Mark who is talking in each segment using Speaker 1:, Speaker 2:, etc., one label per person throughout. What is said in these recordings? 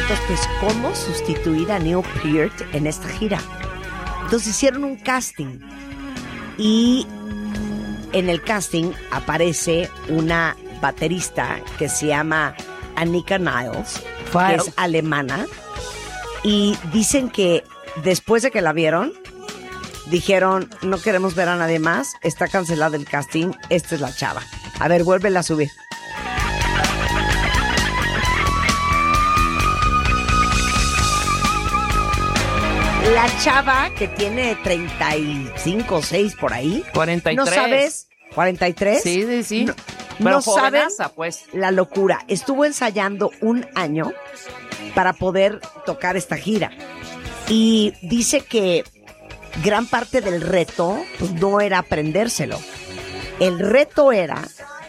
Speaker 1: entonces, pues, ¿cómo sustituir a Neil Peart en esta gira? Entonces hicieron un casting y en el casting aparece una baterista que se llama Annika Niles, que es alemana, y dicen que después de que la vieron, dijeron, no queremos ver a nadie más, está cancelado el casting, esta es la chava. A ver, vuélvela a subir. La chava que tiene 35, 6 por ahí.
Speaker 2: 43.
Speaker 1: ¿No sabes? ¿43?
Speaker 2: Sí.
Speaker 1: No,
Speaker 2: pero
Speaker 1: no saben
Speaker 2: pues.
Speaker 1: la locura. Estuvo ensayando un año para poder tocar esta gira. Y dice que gran parte del reto pues, no era aprendérselo. El reto era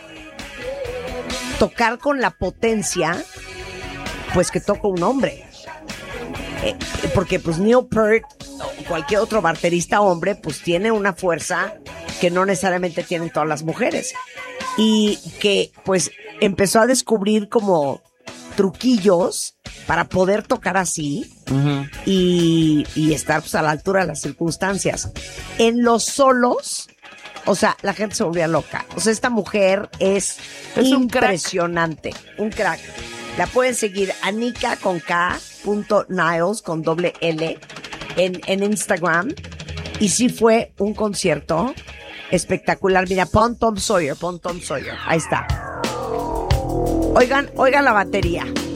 Speaker 1: tocar con la potencia pues que toca un hombre. Porque pues Neil Peart o cualquier otro baterista hombre pues tiene una fuerza que no necesariamente tienen todas las mujeres y que pues empezó a descubrir como truquillos para poder tocar así y estar pues a la altura de las circunstancias. En los solos, o sea, la gente se volvía loca. O sea, esta mujer es impresionante, un crack. La pueden seguir Annika con K. Niles con doble L en Instagram. Y sí fue un concierto espectacular. Mira, pon Tom Sawyer. Ahí está. Oigan la batería.